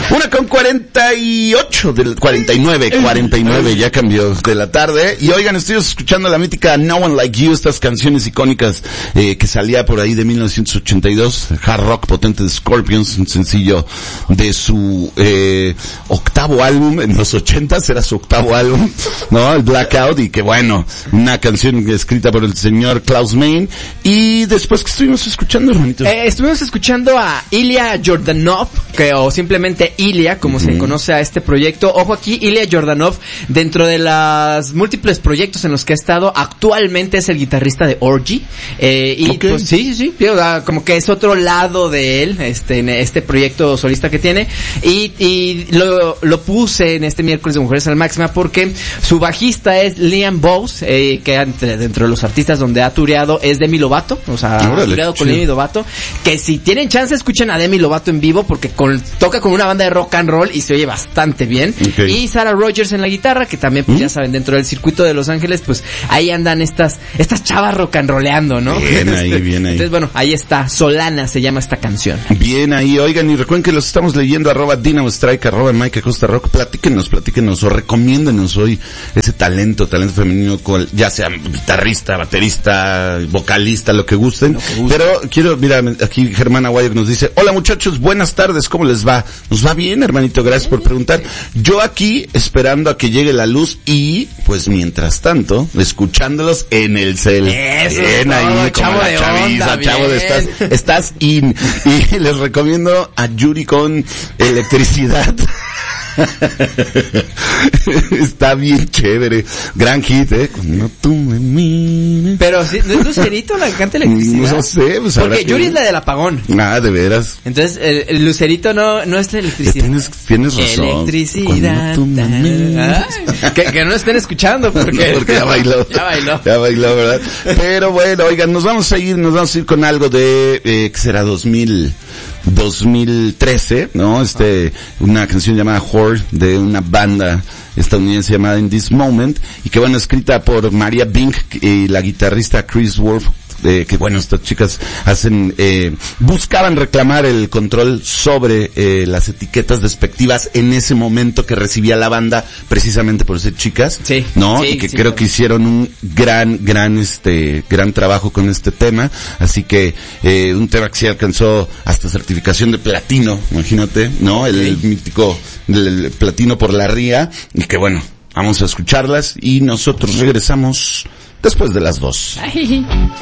49, ya cambió de la tarde. Y oigan, estoy escuchando la mítica No One Like You, estas canciones icónicas que salía por ahí de 1982, hard rock potente de Scorpions, un sencillo de su octavo álbum, en los 80s era su octavo álbum, ¿no? El Blackout, y que bueno, una canción escrita por el señor Klaus Meine. Y después, ¿qué estuvimos escuchando, hermanito? Estuvimos escuchando a Ilya Jordanov, o simplemente Ilya, como se conoce a este proyecto. Ojo aquí, Ilya Jordanov, dentro de los múltiples proyectos en los que ha estado, actualmente es el guitarrista de Orgy. Y pues sí, como que es otro lado de él, en este proyecto solista que tiene. Y lo puse en este miércoles de Mujeres al Máxima porque su bajista es Liam Bowes, que dentro de los artistas donde ha tureado es Demi Lovato, o sea, ha tureado con Demi Lovato, que si tienen chance escuchen a Demi Lovato en vivo porque toca con una banda de rock and roll y se oye bastante bien. Y Sarah Rogers en la guitarra, que también pues ya saben, dentro del circuito de Los Ángeles, pues ahí andan estas chavas rock and rolleando, ¿no? Bien ahí. Entonces bueno, ahí está, Solana se llama esta canción. Bien ahí, oigan, y recuerden que los estamos leyendo, @Dynamo Strike, @Mike Acosta Rock. Platíquenos o recomiéndenos hoy ese talento femenino, ya sea guitarrista, baterista, vocalista, lo que gusten. Pero quiero, mira, aquí Germán Aguayo nos dice: hola muchachos, buenas tardes, ¿cómo les va? Nos va bien, hermanito, gracias por preguntar. Yo aquí esperando a que llegue la luz y, pues mientras tanto, escuchándolos en el cel. Eso, bien ahí, chavo de onda, chavo de estás in. Y les recomiendo a Yuri con Electricidad. Está bien chévere, gran hit, no tú me mires. Pero sí, ¿no es Lucerito la que canta Electricidad? No sé, pues porque Yuri es la del apagón. Ah, de veras. Entonces el Lucerito no es la Electricidad. Tienes razón. Electricidad. Que no estén escuchando porque ya bailó. Ya bailó, ¿verdad? Pero bueno, oigan, nos vamos a ir con algo de ¿qué será? 2013, ¿no? Una canción llamada Horde de una banda estadounidense llamada In This Moment, y que bueno, escrita por Maria Bink y la guitarrista Chris Wolf, que bueno, estas chicas buscaban reclamar el control sobre las etiquetas despectivas en ese momento que recibía la banda, precisamente por ser chicas, ¿no? Y que creo que hicieron un gran trabajo con este tema, así que un tema que sí alcanzó hasta certificación de platino, imagínate, ¿no? El mítico el platino por la RIA, y que bueno, vamos a escucharlas y nosotros regresamos después de las 2.